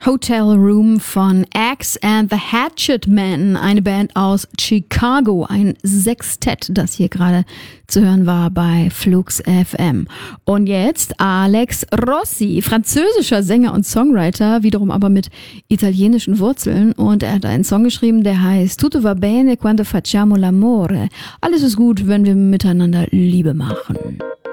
Hotel Room von Axe and the Hatchet Men, eine Band aus Chicago, ein Sextett, das hier gerade zu hören war bei Flux FM. Und jetzt Alex Rossi, französischer Sänger und Songwriter, wiederum aber mit italienischen Wurzeln, und er hat einen Song geschrieben, der heißt Tutto va bene quando facciamo l'amore. Alles ist gut, wenn wir miteinander Liebe machen.